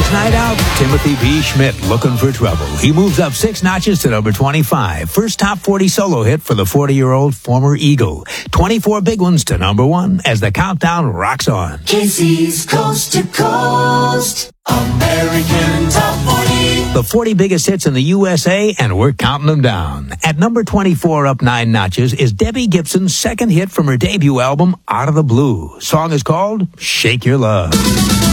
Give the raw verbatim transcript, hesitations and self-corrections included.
This night out, Timothy B. Schmidt, Looking for Trouble. He moves up six notches to number twenty-five. First top forty solo hit for the forty-year-old former Eagle. twenty-four big ones to number one as the countdown rocks on. K C's Coast to Coast, American Top forty. The forty biggest hits in the U S A, and we're counting them down. At number twenty-four, up nine notches, is Debbie Gibson's second hit from her debut album, Out of the Blue. Song is called Shake Your Love.